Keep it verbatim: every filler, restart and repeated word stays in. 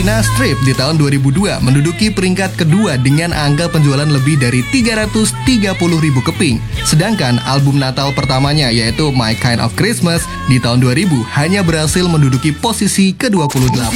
China Strip di tahun dua ribu dua menduduki peringkat kedua dengan angka penjualan lebih dari tiga ratus tiga puluh ribu keping. Sedangkan album Natal pertamanya yaitu My Kind of Christmas di tahun dua ribu hanya berhasil menduduki posisi ke dua puluh delapan.